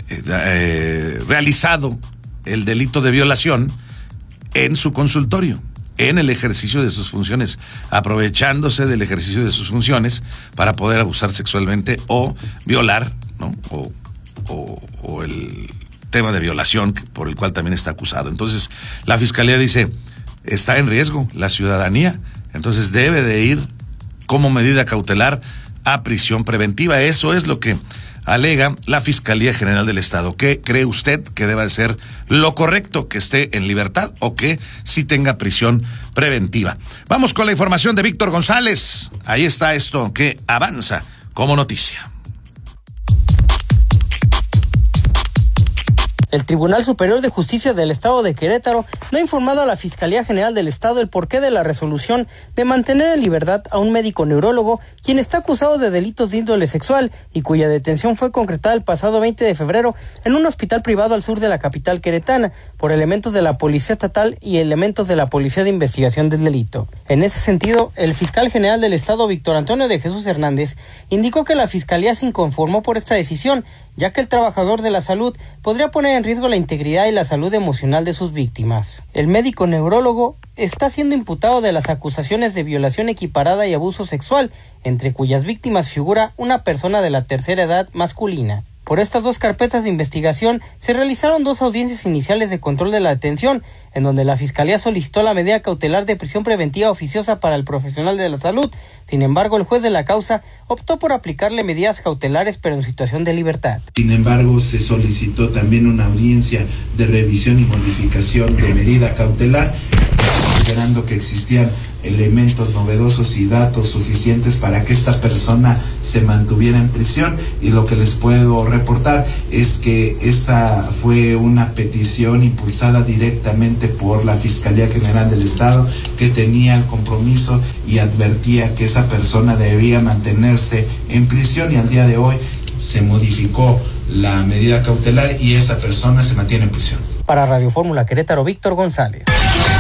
realizado el delito de violación en su consultorio, en el ejercicio de sus funciones, aprovechándose del ejercicio de sus funciones para poder abusar sexualmente o violar, ¿no? O el tema de violación por el cual también está acusado. Entonces, la Fiscalía dice, está en riesgo la ciudadanía, entonces debe de ir como medida cautelar a prisión preventiva. Eso es lo que alega la Fiscalía General del Estado. ¿Qué cree usted que deba ser lo correcto? ¿Que esté en libertad o que sí tenga prisión preventiva? Vamos con la información de Víctor González. Ahí está esto que avanza como noticia. El Tribunal Superior de Justicia del Estado de Querétaro no ha informado a la Fiscalía General del Estado el porqué de la resolución de mantener en libertad a un médico neurólogo quien está acusado de delitos de índole sexual y cuya detención fue concretada el pasado 20 de febrero en un hospital privado al sur de la capital queretana por elementos de la Policía Estatal y elementos de la Policía de Investigación del Delito. En ese sentido, el fiscal general del Estado, Víctor Antonio de Jesús Hernández, indicó que la Fiscalía se inconformó por esta decisión, ya que el trabajador de la salud podría poner en riesgo la integridad y la salud emocional de sus víctimas. El médico neurólogo está siendo imputado de las acusaciones de violación equiparada y abuso sexual, entre cuyas víctimas figura una persona de la tercera edad masculina. Por estas dos carpetas de investigación se realizaron 2 audiencias iniciales de control de la detención, en donde la Fiscalía solicitó la medida cautelar de prisión preventiva oficiosa para el profesional de la salud. Sin embargo, el juez de la causa optó por aplicarle medidas cautelares, pero en situación de libertad. Sin embargo, se solicitó también una audiencia de revisión y modificación de medida cautelar, considerando que existían elementos novedosos y datos suficientes para que esta persona se mantuviera en prisión, y lo que les puedo reportar es que esa fue una petición impulsada directamente por la Fiscalía General del Estado, que tenía el compromiso y advertía que esa persona debía mantenerse en prisión, y al día de hoy se modificó la medida cautelar y esa persona se mantiene en prisión. Para Radio Fórmula Querétaro, Víctor González.